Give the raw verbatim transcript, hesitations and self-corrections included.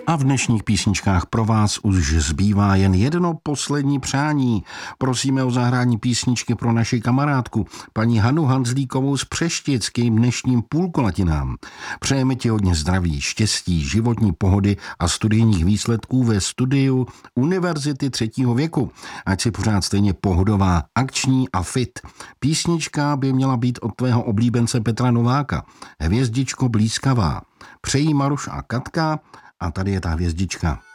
A v dnešních písničkách pro vás už zbývá jen jedno poslední přání. Prosíme o zahrání písničky pro naši kamarádku, paní Hanu Hanzlíkovou z Přeštic k jejím dnešním půlkolatinám. Přejeme ti hodně zdraví, štěstí, životní pohody a studijních výsledků ve studiu Univerzity třetího věku. Ať si pořád stejně pohodová, akční a fit. Písnička by měla být od tvého oblíbence Petra Nováka. Hvězdičko blízkavá. Přejí Maruš a Katka. A tady je ta hvězdička.